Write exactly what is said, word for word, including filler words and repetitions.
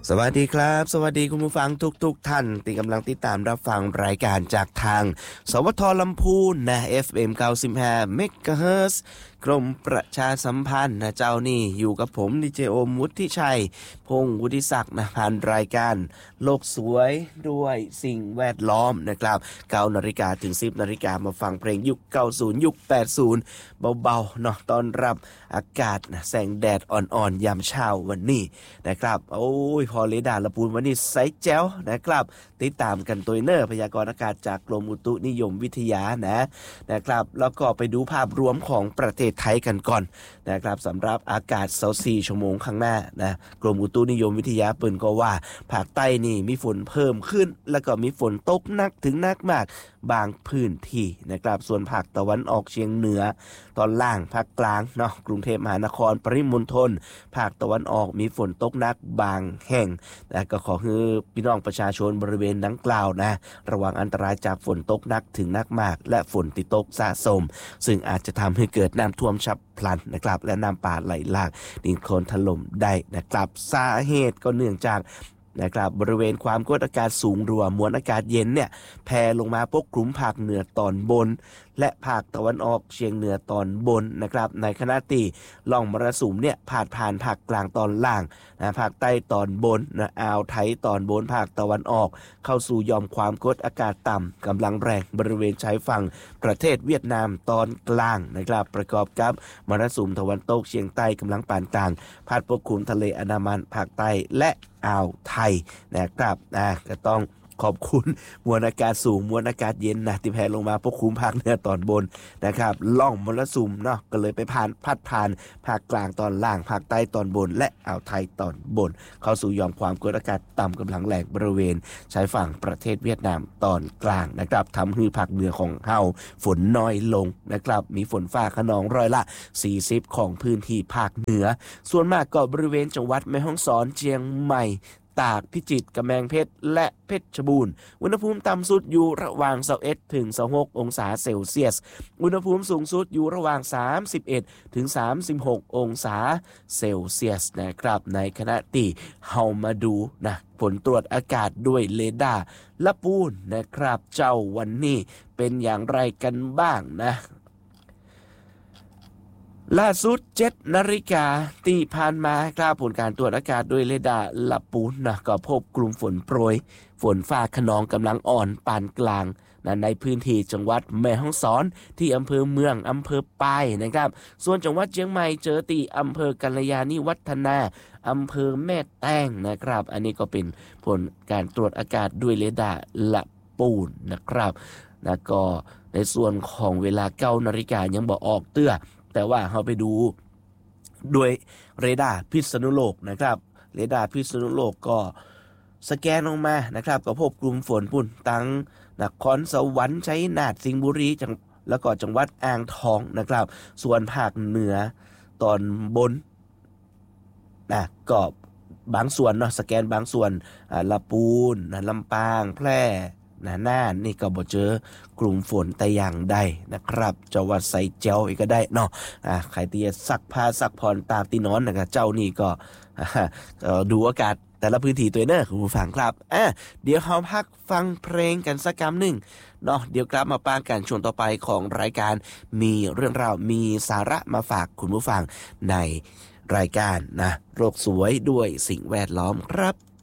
สวัสดีครับสวัสดีคุณผู้ฟังทุกๆทท่านที่กำลังติดตามรับฟังรายการจากทางสวทลำพูนนะ เอฟ เอ็ม เก้าสิบห้า เมกะเฮิรตซ์กรมประชาสัมพันธ์นะเจ้านี่อยู่กับผมดีเจโอมวุฒิชัยพงศ์วุฒิศักดิ์นะผ่านรายการโลกสวยด้วยสิ่งแวดล้อมนะครับเก้านาฬิกาถึงสิบนาฬิกามาฟังเพลงยุคเก้าสิบยุคแปดสิบเบาๆเนาะตอนรับอากาศนะแสงแดดอ่อนๆยามเช้าวันนี้นะครับโอ้ยพอเรดาร์ละปูนวันนี้ใสแจ๋วนะครับติดตามกันตัวเนอร์พยากรณ์อากาศจากกรมอุตุนิยมวิทยานะนะครับแล้วก็ไปดูภาพรวมของประเทศไทยกันก่อนนะครับสำหรับอากาศยี่สิบสี่ชั่วโมงข้างหน้านะกรมอุตุนิยมวิทยาเปิ่นก็ว่าภาคใต้นี่มีฝนเพิ่มขึ้นแล้วก็มีฝนตกหนักถึงหนักมากบางพื้นที่นะครับส่วนภาคตะวันออกเฉียงเหนือตอนล่างภาคกลางเนาะกรุงเทพมหานครปริมณฑลภาคตะวันออกมีฝนตกหนักบางแห่งแต่ก็ขอให้พี่น้องประชาชนบริเวณดังกล่าวนะระวังอันตรายจากฝนตกหนักถึงหนักมากและฝนที่ตกสะสมซึ่งอาจจะทำให้เกิดน้ำท่วมฉับพลันนะครับและน้ำป่าไหลหลากดินโคลนถล่มได้นะครับสาเหตุก็เนื่องจากนะครับบริเวณความกดอากาศสูงรวมมวลอากาศเย็นเนี่ยแผ่ลงมาปกคลุมภาคเหนือตอนบนและภาคตะวันออกเฉียงเหนือตอนบนนะครับในขณะที่ล่องมรสุมเนี่ยผ่านผ่านภาคกลางตอนล่างนะภาคใต้ตอนบนนะอ่าวไทยตอนบนภาคตะวันออกเข้าสู่ยอมความกดอากาศต่ำกำลังแรงบริเวณชายฝั่งประเทศเวียดนามตอนกลางนะครับประกอบกับมรสุมตะวันตกเฉียงใต้กำลังปานกลางพัดปกคลุมทะเลอันดามันภาคใต้และอ่าวไทยนะครับนะก็ต้องขอบคุณมวลอากาศสูงมวลอากาศเย็นนะที่แผ่ลงมาปกคลุมภาคเหนือตอนบนนะครับล่องมรสุมเนาะก็เลยไปผ่านพัดผ่านภาคกลางตอนล่างภาคใต้ตอนบนและอ่าวไทยตอนบนเข้าสู่ยอมความกดอากาศต่ำกำลังแรงบริเวณชายฝั่งประเทศเวียดนามตอนกลางนะครับทำให้ภาคเหนือของเฮาฝนน้อยลงนะครับมีฝนฟ้าคะนองร้อยละสี่สิบของพื้นที่ภาคเหนือส่วนมากก็บริเวณจังหวัดแม่ฮ่องสอนเชียงใหม่ตากพิจิตรกำแพงเพชรและเพชรบูรณ์อุณหภูมิต่ำสุดอยู่ระหว่างยี่สิบเอ็ดถึงยี่สิบหกองศาเซลเซียสอุณหภูมิสูงสุดอยู่ระหว่างสามสิบเอ็ดถึงสามสิบหกองศาเซลเซียสนะครับในขณะที่เฮามาดูนะผลตรวจอากาศด้วยเรดาร์ละปูนนะครับเจ้าวันนี้เป็นอย่างไรกันบ้างนะล่าสุดเจ็ดนาฬิกาที่ผ่านมาครับผลการตรวจอากาศด้วยเรดาร์ละปูนนะก็พบกลุ่มฝนโปรยฝนฟ้าคะนองกำลังอ่อนปานกลางนะในพื้นที่จังหวัดแม่ฮ่องสอนที่อำเภอเมืองอำเภอปายนะครับส่วนจังหวัดเชียงใหม่เจอที่อำเภอกัลยาณิวัฒนาอำเภอแม่แต้งนะครับอันนี้ก็เป็นผลการตรวจอากาศด้วยเรดาร์ละปูนนะครับแล้วก็ในส่วนของเวลาเก้านาฬิกายังบ่ออกเตื้อแต่ว่าเราไปดูด้วยเรดาร์พิษณุโลกนะครับเรดาร์พิษณุโลกก็สแกนออกมานะครับก็พบกลุ่มฝนปุ่นตั้งนครสวรรค์ชัยนาทสิงห์บุรีจังแล้วก็จังหวัดอ่างทองนะครับส่วนภาคเหนือตอนบนนะก็บางส่วนเนาะสแกนบางส่วนอ่าลำพูนลำปางแพร่นะน่านนี่ก็บ่เจอกลุ่มฝนแต่อย่างใดนะครับจังหวัดไซเจ้าอีกก็ได้เนาะอ่าใครที่จะซักผ้าซักผ่อนตากที่นอนนะครับเจ้านี่ก็ดูอากาศแต่ละพื้นที่ตัวเนอคุณผู้ฟังครับอ่ะเดี๋ยวเราพักฟังเพลงกันสักคำหนึ่งเนาะเดี๋ยวกลับมาปากันช่วงต่อไปของรายการมีเรื่องราวมีสาระมาฝากคุณผู้ฟังในรายการนะโลกสวยด้วยสิ่งแวดล้อมครับ